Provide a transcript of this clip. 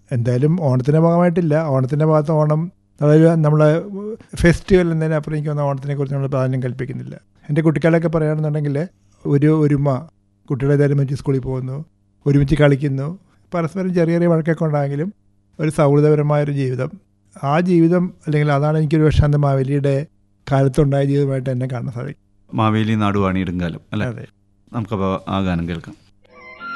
എന്തായാലും ഓണത്തിൻ്റെ ഭാഗമായിട്ടില്ല. ഓണത്തിൻ്റെ ഭാഗത്ത് ഓണം അതായത് നമ്മളെ ഫെസ്റ്റിവൽ എന്നതിനപ്പുറം എനിക്ക് തോന്നുന്ന ഓണത്തിനെ കുറിച്ച് നമ്മൾ പ്രാധാന്യം കൽപ്പിക്കുന്നില്ല. എൻ്റെ കുട്ടിക്കാലൊക്കെ പറയുകയാണെന്നുണ്ടെങ്കിൽ ഒരുമ, കുട്ടികളെ ഒരുമിച്ച് സ്കൂളിൽ പോകുന്നു, ഒരുമിച്ച് കളിക്കുന്നു, പരസ്പരം ചെറിയ ചെറിയ വഴക്കൊക്കെ ഉണ്ടായെങ്കിലും ഒരു സൗഹൃദപരമായൊരു ജീവിതം. ആ ജീവിതം അല്ലെങ്കിൽ അതാണ് എനിക്കൊരു പക്ഷേ അന്ന് മാവേലിയുടെ കാലത്തുണ്ടായ ജീവിതമായിട്ട് എന്നെ കാണാൻ സാധിക്കും. മാവേലി നാടുവാണിയിടും കാലം അല്ലേ? അതെ. നമുക്കപ്പോൾ ആ ഗാനം കേൾക്കാം.